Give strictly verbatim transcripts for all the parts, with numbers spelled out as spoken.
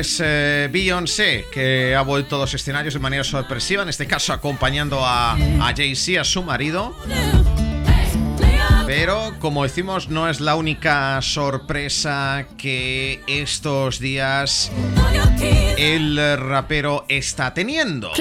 es eh, Beyoncé, que ha vuelto a los escenarios de manera sorpresiva, en este caso acompañando a, a Jay-Z, a su marido. Pero, como decimos, no es la única sorpresa que estos días el rapero está teniendo.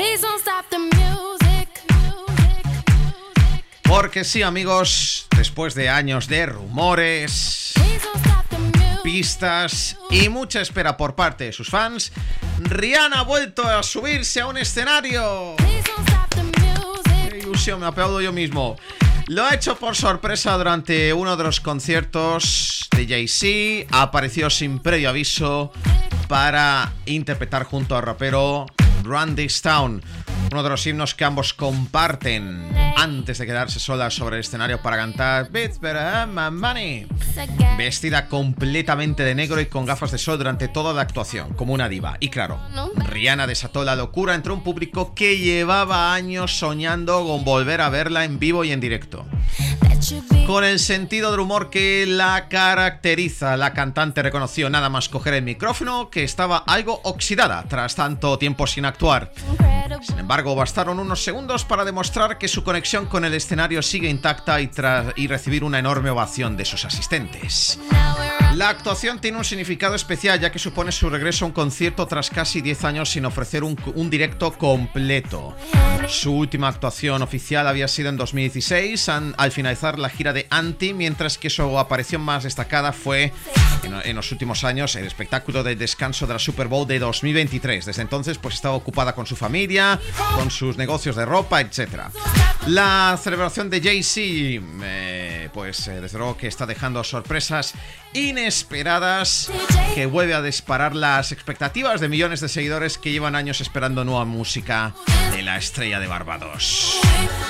Porque sí, amigos, después de años de rumores, pistas y mucha espera por parte de sus fans, Rihanna ha vuelto a subirse a un escenario. ¡Qué ilusión! Me aplaudo yo mismo. Lo ha hecho por sorpresa durante uno de los conciertos de Jay-Z. Apareció sin previo aviso para interpretar junto al rapero Run This Town, uno de los himnos que ambos comparten antes de quedarse solas sobre el escenario para cantar Bitch Better Have My Money. Vestida completamente de negro y con gafas de sol durante toda la actuación, como una diva. Y claro, Rihanna desató la locura entre un público que llevaba años soñando con volver a verla en vivo y en directo. Con el sentido del humor que la caracteriza, la cantante reconoció nada más coger el micrófono que estaba algo oxidada tras tanto tiempo sin actuar. Sin embargo, bastaron unos segundos para demostrar que su conexión con el escenario sigue intacta y, tras, y recibir una enorme ovación de sus asistentes. La actuación tiene un significado especial, ya que supone su regreso a un concierto tras casi diez años sin ofrecer un, un directo completo. Su última actuación oficial había sido en dos mil dieciséis, an, al finalizar la gira de Anti, mientras que su aparición más destacada fue en, en los últimos años el espectáculo de descanso de la Super Bowl de dos mil veintitrés. Desde entonces, pues estaba ocupada con su familia, con sus negocios de ropa, etcétera. La celebración de Jay-Z, eh, pues eh, desde luego que está dejando sorpresas inesperadas, que vuelve a disparar las expectativas de millones de seguidores que llevan años esperando nueva música de la estrella de Barbados.